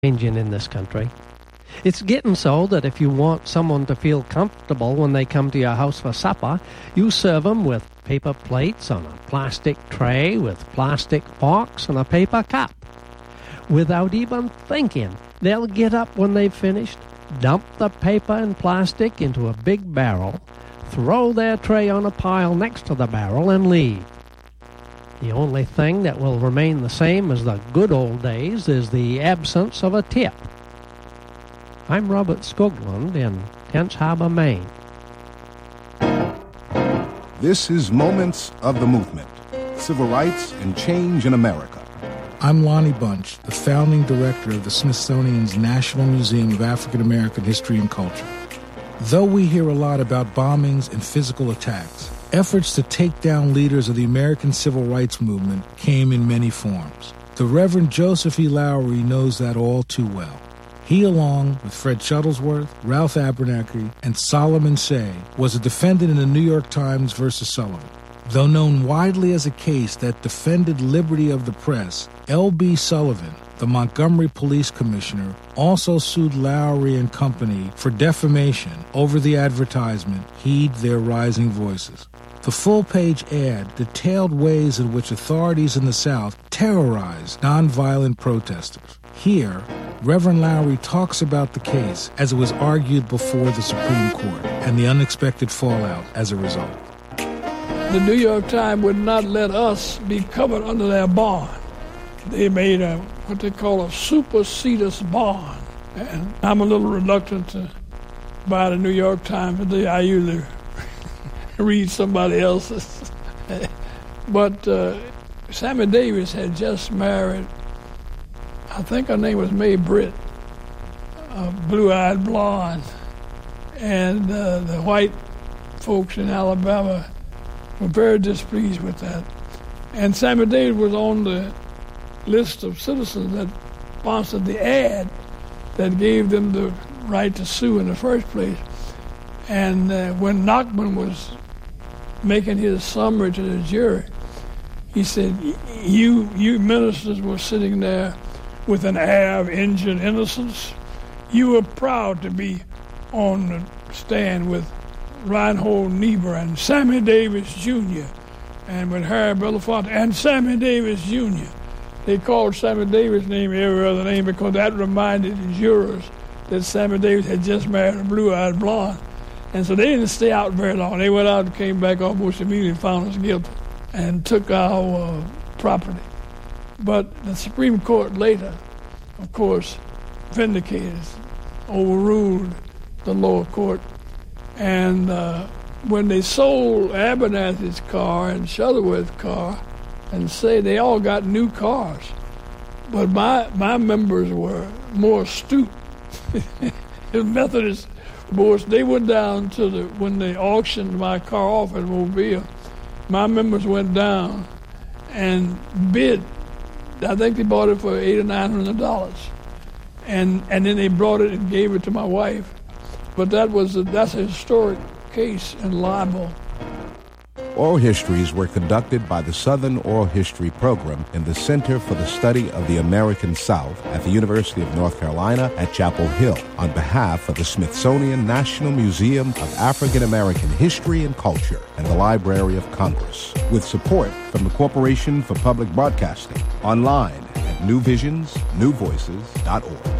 changing in this country. It's getting so that if you want someone to feel comfortable when they come to your house for supper, you serve them with paper plates on a plastic tray with plastic forks and a paper cup. Without even thinking, they'll get up when they've finished, dump the paper and plastic into a big barrel, throw their tray on a pile next to the barrel, and leave. The only thing that will remain the same as the good old days is the absence of a tip. I'm Robert Skoglund in Tench Harbor, Maine. This is Moments of the Movement, Civil Rights and Change in America. I'm Lonnie Bunch, the founding director of the Smithsonian's National Museum of African American History and Culture. Though we hear a lot about bombings and physical attacks, efforts to take down leaders of the American Civil Rights Movement came in many forms. The Reverend Joseph E. Lowery knows that all too well. He, along with Fred Shuttlesworth, Ralph Abernathy, and Solomon Shea, was a defendant in the New York Times versus Sullivan. Though known widely as a case that defended liberty of the press, L.B. Sullivan, the Montgomery Police Commissioner, also sued Lowery and Company for defamation over the advertisement, "Heed Their Rising Voices." The full-page ad detailed ways in which authorities in the South terrorized nonviolent protesters. Here, Reverend Lowery talks about the case as it was argued before the Supreme Court and the unexpected fallout as a result. The New York Times would not let us be covered under their bond. They made what they call a supersedus bond. And I'm a little reluctant to buy the New York Times today. I usually read somebody else's. But Sammy Davis had just married, I think her name was Mae Britt, a blue-eyed blonde. And the white folks in Alabama were very displeased with that. And Sammy Davis was on the list of citizens that sponsored the ad that gave them the right to sue in the first place. And when Nachman was making his summary to the jury, he said, you ministers were sitting there with an air of injured innocence. You were proud to be on the stand with Reinhold Niebuhr and Sammy Davis Jr. and with Harry Belafonte and Sammy Davis Jr. They called Sammy Davis' name every other name because that reminded the jurors that Sammy Davis had just married a blue-eyed blonde. And so they didn't stay out very long. They went out and came back almost immediately and found us guilty and took our property. But the Supreme Court later, of course, vindicated, overruled the lower court. And when they sold Abernathy's car and Shuttlesworth's car, and say they all got new cars, but my members were more astute. The Methodist boys, they went down to when they auctioned my car off at Mobile, my members went down and bid. I think they bought it for $800 or $900, and then they brought it and gave it to my wife. But that's a historic case in libel. Oral histories were conducted by the Southern Oral History Program in the Center for the Study of the American South at the University of North Carolina at Chapel Hill on behalf of the Smithsonian National Museum of African American History and Culture and the Library of Congress, with support from the Corporation for Public Broadcasting, online at newvisionsnewvoices.org.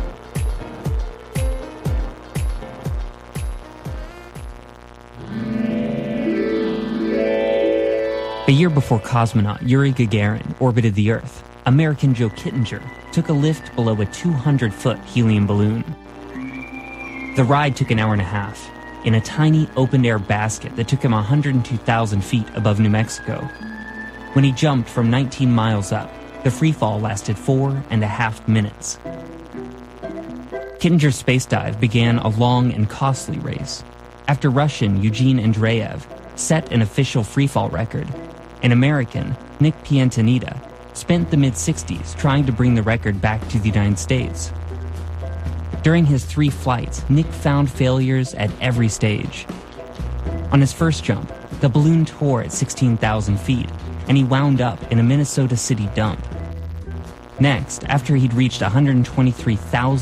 A year before cosmonaut Yuri Gagarin orbited the Earth, American Joe Kittinger took a lift below a 200-foot helium balloon. The ride took an hour and a half in a tiny open-air basket that took him 102,000 feet above New Mexico. When he jumped from 19 miles up, the free fall lasted 4.5 minutes. Kittinger's space dive began a long and costly race. After Russian Eugene Andreev set an official freefall record, an American, Nick Piantanida, spent the mid-'60s trying to bring the record back to the United States. During his 3 flights, Nick found failures at every stage. On his first jump, the balloon tore at 16,000 feet, and he wound up in a Minnesota City dump. Next, after he'd reached 123,000